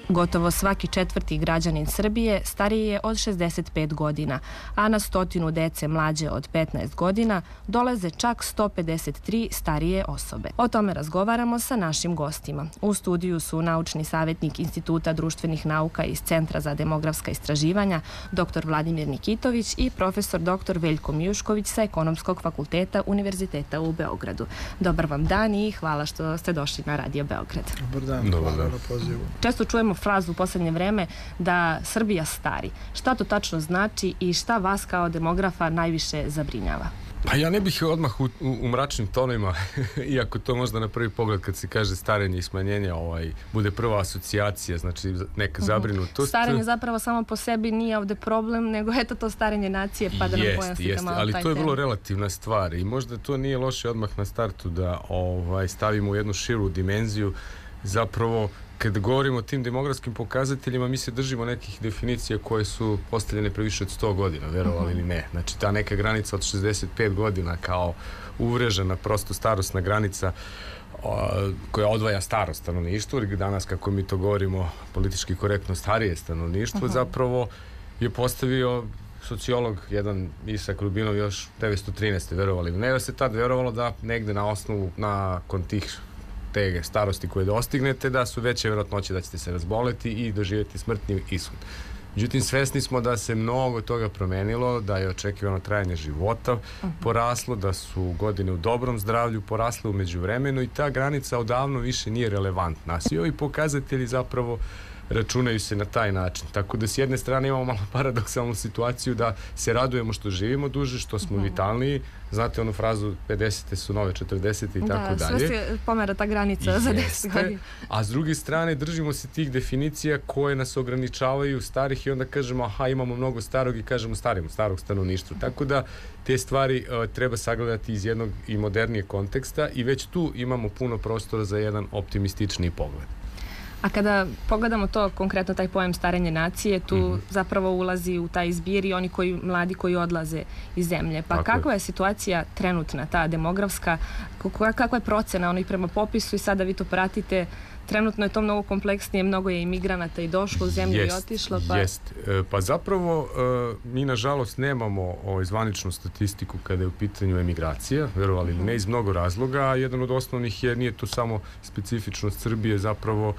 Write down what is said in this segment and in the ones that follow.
Gotovo svaki četvrti građanin Srbije stariji je od 65 godina, a na 100 dece mlađe od 15 godina dolaze čak 153 starije osobe. O tome razgovaramo sa našim gostima. U studiju su naučni savjetnik Instituta društvenih nauka iz Centra za demografska istraživanja dr. Vladimir Nikitović i profesor dr. Veljko Mijušković sa Ekonomskog fakulteta Univerziteta u Beogradu. Dobar vam dan i hvala što ste došli na Radio Beograd. Dobar dan, hvala na pozivu. Često čujemo frazu u posljednje vreme da Srbija stari. Šta to tačno znači i šta vas kao demografa najviše zabrinjava? Pa ja ne bih odmah u mračnim tonovima, iako to možda na prvi pogled kad se kaže starenje i smanjenje bude prva asocijacija, znači neka zabrinutost. Starenje zapravo samo po sebi nije ovdje problem, nego eto to starenje nacije, pa da nam pojasnite malo ali taj to je vrlo tema. relativna stvar i možda to nije loše odmah na startu da stavimo u jednu širu dimenziju. Zapravo, kad govorimo o tim demografskim pokazateljima, mi se držimo nekih definicija koje su postavljene pre više od 100 godina, verovali ili ne. Znači, ta neka granica od 65 godina kao uvrežena, prosto starosna granica koja odvaja staro stanovništvo, ili danas, kako mi to govorimo, politički korektno starije stanovništvo, zapravo je postavio sociolog jedan Isak Rubinov još 1913. verovali ili ne, da se tad verovalo da negde na osnovu, nakon tih te starosti koje dostignete, da su veće vjerojatnoće da ćete se razboleti i doživjeti smrtni ishod. Međutim, svesni smo da se mnogo toga promenilo, da je očekivano trajanje života poraslo, da su godine u dobrom zdravlju porasle u međuvremenu i ta granica odavno više nije relevantna. Svi ovi pokazatelji zapravo računaju se na taj način. Tako da s jedne strane imamo malo paradoksalnu situaciju da se radujemo što živimo duže, što smo vitalniji. Znate onu frazu 50. su nove 40. i tako dalje. Da, sve se pomera ta granica za 10 godina. A s druge strane držimo se tih definicija koje nas ograničavaju starih i onda kažemo aha, imamo mnogo starog i kažemo starog stanovništva. Tako da te stvari treba sagledati iz jednog i modernijeg konteksta i već tu imamo puno prostora za jedan optimističniji pogled. A kada pogledamo to, konkretno taj pojam starenje nacije, tu zapravo ulazi u taj zbir i oni mladi koji odlaze iz zemlje. Pa kakva je situacija trenutna, ta demografska, kakva je procena onih prema popisu i sada vi to pratite? Trenutno je to mnogo kompleksnije, mnogo je imigranata i došlo u zemlju i otišlo. Pa zapravo mi nažalost nemamo zvaničnu statistiku kada je u pitanju emigracija, verovali ili ne, iz mnogo razloga, a jedan od osnovnih nije to samo specifičnost Srbije, zapravo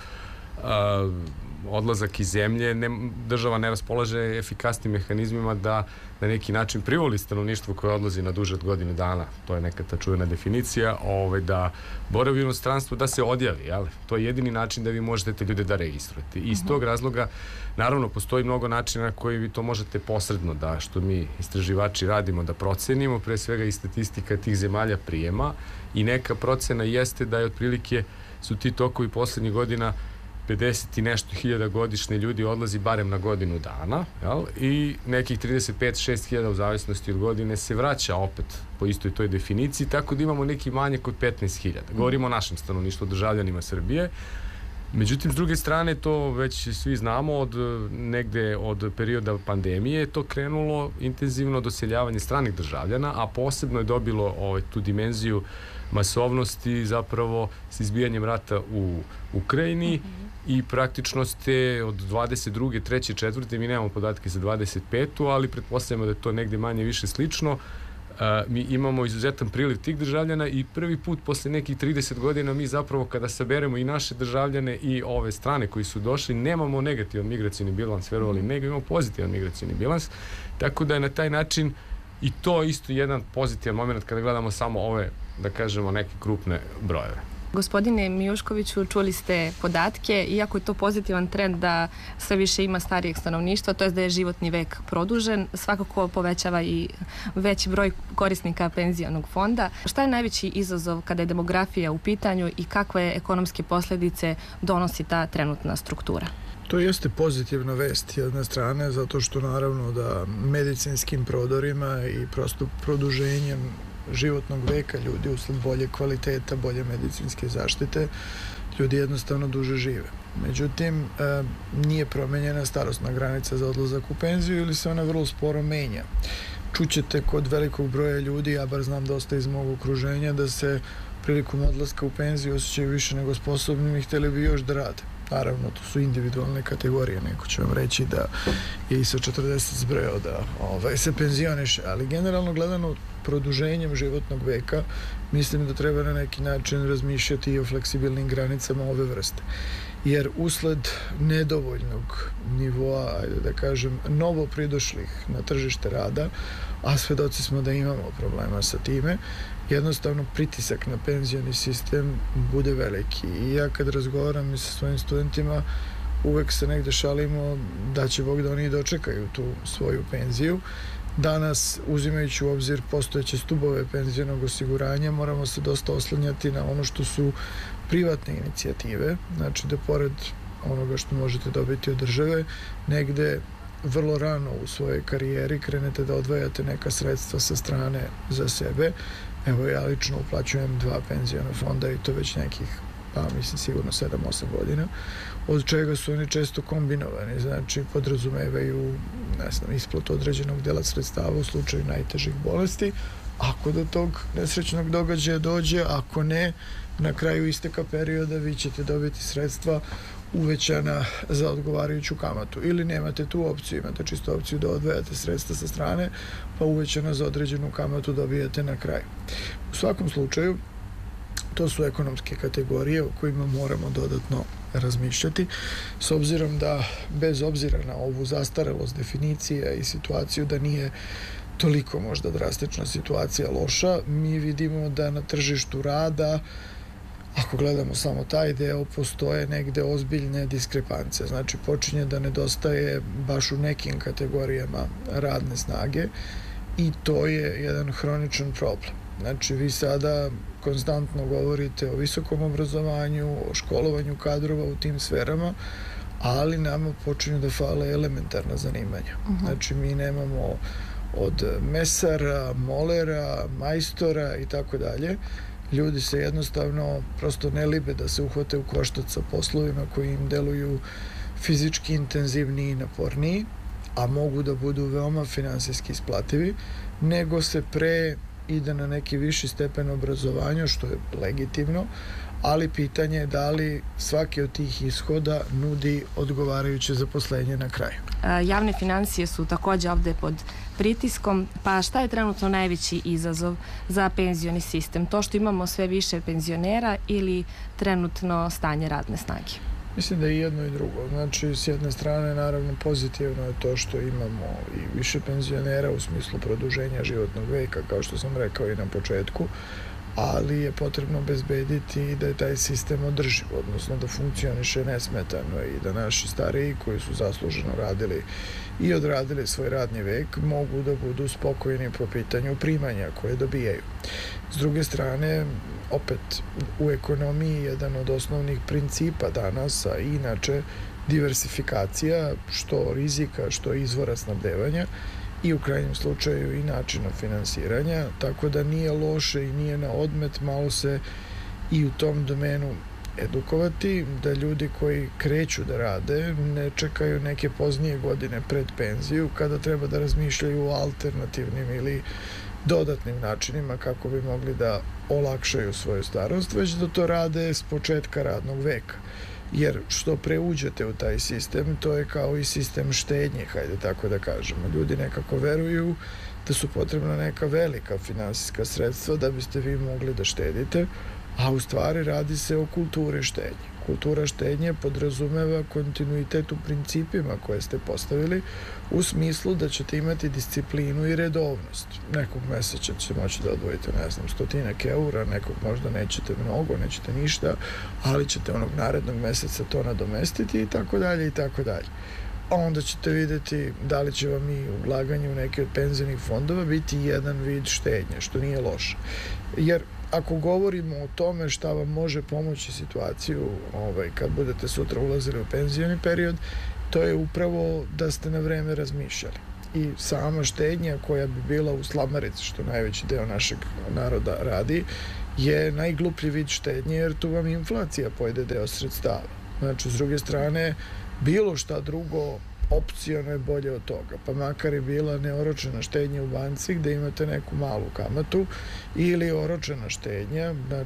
odlazak iz zemlje, država ne raspolaže efikasnim mehanizmima da na neki način privoli stanovništvo koje odlazi na duže od godine dana, to je neka ta čuvena definicija, da boravi u inostranstvu, da se odjavi, jel? To je jedini način da vi možete te ljude da registrujete. I iz tog razloga, naravno, postoji mnogo načina na koji vi to možete posredno, da što mi istraživači radimo, da procenimo, pre svega i statistika tih zemalja prijema i neka procena jeste da je otprilike su ti tokovi poslednjih godina 50 i nešto hiljada godišnje ljudi odlazi barem na godinu dana, jel? I nekih 35-6 hiljada u zavisnosti od godine se vraća opet po istoj toj definiciji, tako da imamo neki manjak od 15 hiljada. Govorimo o našem stanovništvu, o državljanima Srbije. Međutim, s druge strane, to već svi znamo, od perioda pandemije je to krenulo intenzivno doseljavanje stranih državljana, a posebno je dobilo tu dimenziju masovnosti zapravo s izbijanjem rata u Ukrajini i praktično ste od 22. 3. 4. mi nemamo podatke za 25. ali pretpostavljamo da je to negde manje više slično. Mi imamo izuzetan priliv tih državljana i prvi put posle nekih 30 godina mi zapravo kada saberemo i naše državljane i ove strane koji su došli nemamo negativan migracijni bilans, verovali, nego imamo pozitivan migracijni bilans, tako da je na taj način i to isto jedan pozitivan moment kada gledamo samo ove, da kažemo, neke krupne brojeve. Gospodine Mijuškoviću, čuli ste podatke, iako je to pozitivan trend da sve više ima starijeg stanovništva, to je da je životni vek produžen, svakako povećava i veći broj korisnika penzionog fonda. Šta je najveći izazov kada je demografija u pitanju i kakve ekonomske posljedice donosi ta trenutna struktura? To jeste pozitivna vest jedne strane, zato što naravno da medicinskim prodorima i prosto produženjem životnog veka ljudi usled bolje kvaliteta, bolje medicinske zaštite, ljudi jednostavno duže žive. Međutim, nije promenjena starosna granica za odlazak u penziju ili se ona vrlo sporo menja. Čućete kod velikog broja ljudi, ja bar znam dosta iz mog okruženja, da se prilikom odlaska u penziju osjećaju više nego sposobnim i htjeli bi još da rade. Naravno, to su individualne kategorije, neko će vam reći da je i sa 40 zbreo da se penzioniše, ali generalno gledano produženjem životnog veka mislim da treba na neki način razmišljati i o fleksibilnim granicama ove vrste. Jer usled nedovoljnog nivoa, ajde da kažem, novo pridošlih na tržište rada, a svedoci smo da imamo problema sa time, jednostavno pritisak na penzioni sistem bude veliki. I ja kad razgovaram i sa svojim studentima, uvek se negde šalimo da će Bog da oni dočekaju tu svoju penziju. Danas, uzimajući u obzir postojeće stubove penzionog osiguranja, moramo se dosta oslanjati na ono što su privatne inicijative, znači da pored onoga što možete dobiti od države, negde vrlo rano u svojoj karijeri krenete da odvajate neka sredstva sa strane za sebe. Evo, ja lično uplaćujem 2 penziona fonda i to već nekih, mislim sigurno 7-8 godina, od čega su oni često kombinovani, znači podrazumevaju, isplatu određenog dela sredstava u slučaju najtežih bolesti, ako do tog nesrećnog događaja dođe, ako ne, na kraju isteka perioda vi ćete dobiti sredstva uvećana za odgovarajuću kamatu. Ili nemate tu opciju, imate čisto opciju da odvajate sredstva sa strane, pa uvećana za određenu kamatu dobijate na kraju. U svakom slučaju, to su ekonomske kategorije o kojima moramo dodatno razmišljati, s obzirom da, bez obzira na ovu zastarelost definicija i situaciju da nije toliko možda drastična situacija loša, mi vidimo da na tržištu rada, ako gledamo samo taj deo, postoje negde ozbiljne diskrepance. Znači, počinje da nedostaje baš u nekim kategorijama radne snage i to je jedan hroničan problem. Znači, vi sada konstantno govorite o visokom obrazovanju, o školovanju kadrova u tim sferama, ali nama počinju da fale elementarna zanimanja. Znači, mi nemamo od mesara, molera, majstora i tako dalje. Ljudi se jednostavno prosto ne libe da se uhvate u koštac sa poslovima koji im deluju fizički intenzivniji i naporniji, a mogu da budu veoma finansijski isplativi, nego se pre ide na neki viši stepen obrazovanja, što je legitimno, ali pitanje je da li svaki od tih ishoda nudi odgovarajuće zaposlenje na kraju. Javne financije su takođe ovde pod pritiskom, pa šta je trenutno najveći izazov za penzioni sistem? To što imamo sve više penzionera ili trenutno stanje radne snage? Mislim da je jedno i drugo. Znači, s jedne strane, naravno, pozitivno je to što imamo i više penzionera u smislu produženja životnog veka, kao što sam rekao i na početku, ali je potrebno obezbediti da je taj sistem održiv, odnosno da funkcioniše nesmetano i da naši stariji koji su zasluženo radili i odradili svoj radni vek mogu da budu spokojni po pitanju primanja koje dobijaju. S druge strane, opet u ekonomiji jedan od osnovnih principa danas, a inače diversifikacija što rizika, što izvora snabdevanja i u krajnjem slučaju i načina finansiranja, tako da nije loše i nije na odmet malo se i u tom domenu edukovati, da ljudi koji kreću da rade ne čekaju neke poznije godine pred penziju kada treba da razmišljaju o alternativnim ili dodatnim načinima kako bi mogli da olakšaju svoju starost, već da to rade s početka radnog veka. Jer što pre uđete u taj sistem, to je kao i sistem štednje, hajde tako da kažemo. Ljudi nekako veruju da su potrebna neka velika finansijska sredstva da biste vi mogli da štedite, a u stvari radi se o kulturi štednje. Kultura štednje podrazumeva kontinuitet u principima koje ste postavili u smislu da ćete imati disciplinu i redovnost. Nekog meseca ćete moći da odvojite, 100 eura, nekog možda nećete mnogo, nećete ništa, ali ćete onog narednog meseca to nadomestiti i tako dalje i tako dalje. A onda ćete videti da li će vam i ulaganje u neke od penzionih fondova biti jedan vid štednje, što nije loše. Jer ako govorimo o tome šta vam može pomoći situaciju kad budete sutra ulazili u penzioni period, to je upravo da ste na vreme razmišljali. I sama štednja koja bi bila u slamarici, što najveći deo našeg naroda radi, je najgluplji vid štednje jer tu vam inflacija pojede deo sredstava. Znači, s druge strane, bilo šta drugo opciono je bolje od toga, pa makar je bila neoročena štednja u banci gde imate neku malu kamatu ili oročena štednja,